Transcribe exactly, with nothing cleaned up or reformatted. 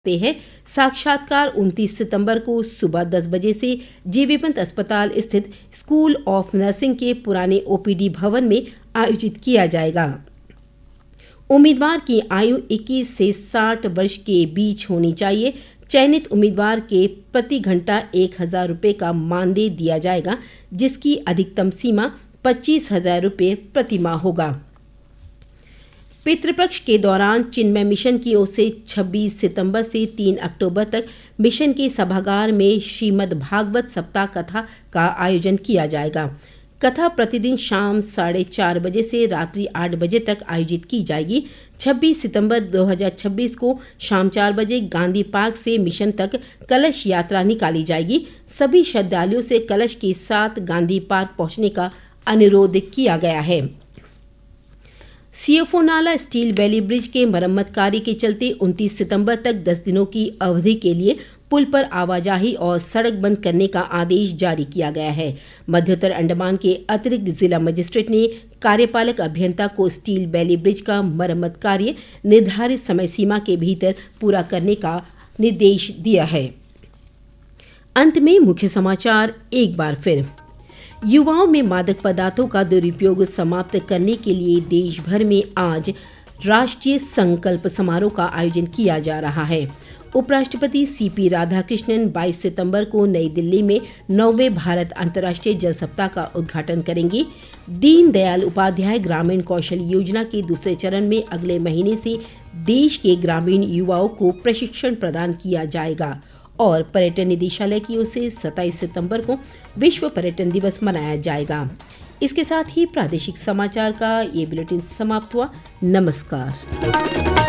सकते हैं। साक्षात्कार उनतीस सितंबर को सुबह दस बजे से जीवी पंत अस्पताल स्थित स्कूल ऑफ नर्सिंग के पुराने ओपीडी भवन में आयोजित किया जाएगा। उम्मीदवार की आयु इक्कीस से साठ वर्ष के बीच होनी चाहिए। चयनित उम्मीदवार के प्रति घंटा एक हजार रुपये का मानदेय दिया जाएगा, जिसकी अधिकतम सीमा पच्चीस हजार रुपये प्रति माह होगा। पितृपक्ष के दौरान चिन्मय मिशन की ओर से छब्बीस सितंबर से तीन अक्टूबर तक मिशन के सभागार में श्रीमद् भागवत सप्ताह कथा का आयोजन किया जाएगा। कथा प्रतिदिन शाम साढ़े चार बजे से रात्रि आठ बजे तक आयोजित की जाएगी। छब्बीस सितंबर दो हज़ार छब्बीस को शाम चार बजे गांधी पार्क से मिशन तक कलश यात्रा निकाली जाएगी। सभी श्रद्धालुओं से कलश के साथ गांधी पार्क पहुंचने का अनुरोध किया गया है। सीएफओ नाला स्टील वैली ब्रिज के मरम्मत कार्य के चलते उनतीस सितंबर तक दस दिनों की अवधि के लिए पुल पर आवाजाही और सड़क बंद करने का आदेश जारी किया गया है। मध्योत्तर अंडमान के अतिरिक्त जिला मजिस्ट्रेट ने कार्यपालक अभियंता को स्टील वैली ब्रिज का मरम्मत कार्य निर्धारित समय सीमा के भीतर पूरा करने का निर्देश दिया है। अंत में मुख्य समाचार एक बार फिर। युवाओं में मादक पदार्थों का दुरुपयोग समाप्त करने के लिए देश भर में आज राष्ट्रीय संकल्प समारोह का आयोजन किया जा रहा है। उपराष्ट्रपति सीपी राधाकृष्णन बाईस सितंबर को नई दिल्ली में नौवें भारत अंतर्राष्ट्रीय जल सप्ताह का उद्घाटन करेंगे। दीनदयाल उपाध्याय ग्रामीण कौशल योजना के दूसरे चरण में अगले महीने से देश के ग्रामीण युवाओं को प्रशिक्षण प्रदान किया जाएगा। और पर्यटन निदेशालय की ओर से सत्ताईस सितंबर को विश्व पर्यटन दिवस मनाया जाएगा। इसके साथ ही प्रादेशिक समाचार का ये बुलेटिन समाप्त हुआ। नमस्कार।